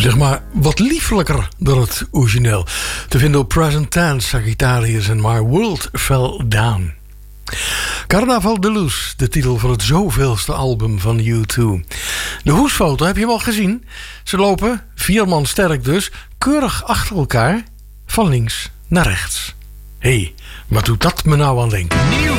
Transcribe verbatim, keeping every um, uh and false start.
zeg maar wat liefelijker dan het origineel. Te vinden op Present Tense, Sagittarius en My World Fell Down. Carnaval de Luz, de titel van het zoveelste album van U twee. De hoesfoto heb je wel gezien. Ze lopen, vier man sterk dus, keurig achter elkaar, van links naar rechts. Hé, hey, wat doet dat me nou aan denken?